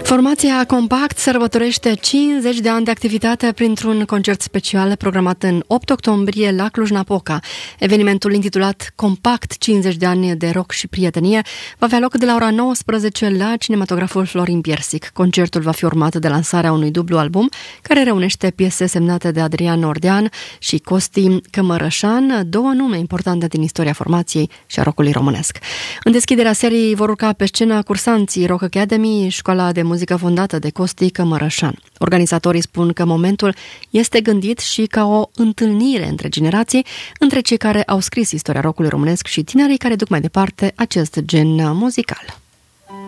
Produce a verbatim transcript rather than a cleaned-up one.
Formația Compact sărbătorește cincizeci de ani de activitate printr-un concert special programat în opt octombrie la Cluj-Napoca. Evenimentul intitulat Compact cincizeci de ani de rock și prietenie va avea loc de la ora nouăsprezece la Cinematograful Florin Piersic. Concertul va fi urmat de lansarea unui dublu album care reunește piese semnate de Adrian Nordean și Costi Cămărășan, două nume importante din istoria formației și a rockului românesc. În deschiderea seriei vor urca pe scenă cursanții Rock Academy, școala de muzică fondată de Costi Cămărășan. Organizatorii spun că momentul este gândit și ca o întâlnire între generații, între cei care au scris istoria rockului românesc și tinerii care duc mai departe acest gen muzical.